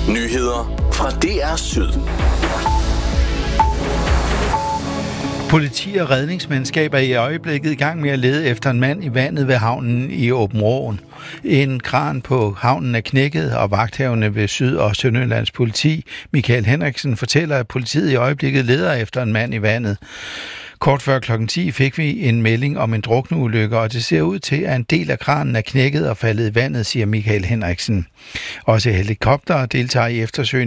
Nyheder fra DR Syd. Politi og redningsmandskab er i øjeblikket i gang med at lede efter en mand i vandet ved havnen i Aabenraa. En kran på havnen er knækket, og vagthavende ved Syd- og Sønderjyllands politi, Michael Henriksen, fortæller, at politiet i øjeblikket leder efter en mand i vandet. Kort før kl. 10 fik vi en melding om en drukneulykke, og det ser ud til, at en del af kranen er knækket og faldet i vandet, siger Michael Henriksen. Også helikoptere deltager i eftersøgning